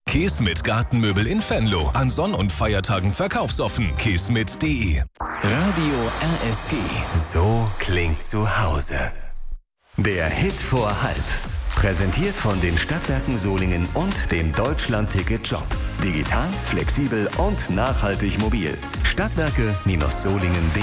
Kees mit Gartenmöbel in Venlo. An Sonn- und Feiertagen verkaufsoffen. keesmit.de. Radio RSG. So klingt zu Hause. Der Hit vor halb. Präsentiert von den Stadtwerken Solingen und dem Deutschland-Ticket-Job. Digital, flexibel und nachhaltig mobil. Stadtwerke-solingen.de